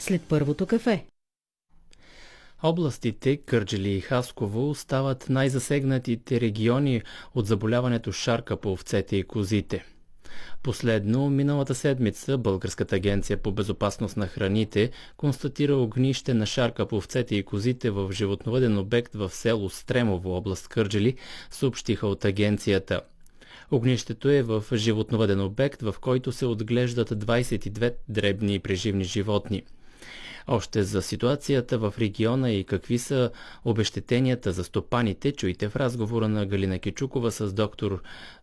след първото кафе. Областите Кърджали и Хасково стават най-засегнатите региони от заболяването шарка по овцете и козите. Последно, миналата седмица Българската агенция по безопасност на храните констатира огнище на шарка по овцете и козите в животновъден обект в село Стремово, област Кърджали, съобщиха от агенцията. Огнището е в животновъден обект, в който се отглеждат 22 дребни и преживни животни. Още за ситуацията в региона и какви са обезщетенията за стопаните, чуйте в разговора на Галина Кичукова с доктор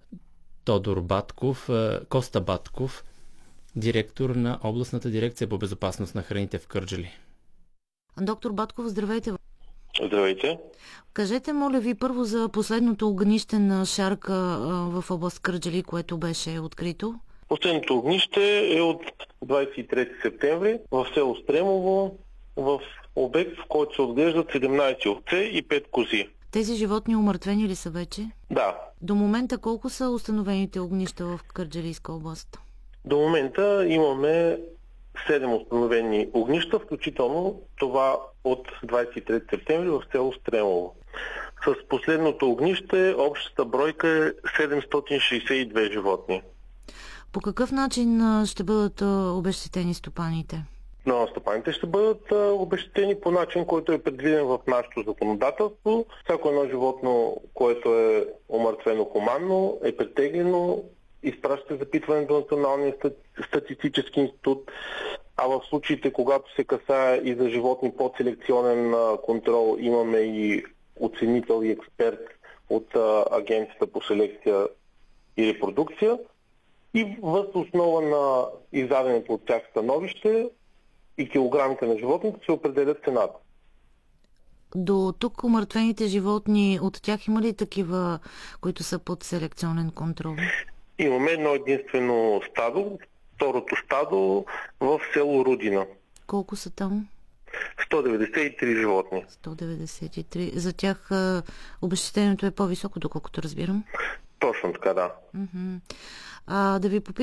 Коста Батков, директор на областната дирекция по безопасност на храните в Кърджали. Доктор Батков, здравейте. Здравейте. Кажете, моля ви, първо за последното огнище на шарка в област Кърджали, което беше открито. Последното огнище е от 23 септември в село Стремово, в обект, в който се отглеждат 17 овце и 5 кози. Тези животни умъртвени ли са вече? Да. До момента колко са установените огнища в Кърджалийска област? До момента имаме 7 установени огнища, включително това от 23 септември в село Стремово. С последното огнище общата бройка е 762 животни. По какъв начин ще бъдат обезщетени стопаните? Но стопаните ще бъдат обезщетени по начин, който е предвиден в нашето законодателство. Всяко едно животно, което е умъртвено хуманно, е претеглено, изпраща запитване до Националния статистически институт, а в случаите, когато се касае и за животни под селекционен контрол, имаме и оценител и експерт от Агенцията по селекция и репродукция. И въз основа на издаденото от тях становище и килограмите на животните се определят цената. До тук умъртвените животни, от тях има ли такива, които са под селекционен контрол? Имаме едно единствено стадо, второто стадо в село Рудина. Колко са там? 193 животни. 193. За тях обезщетението е по-високо, доколкото разбирам? Точно така, да. Да ви попитам,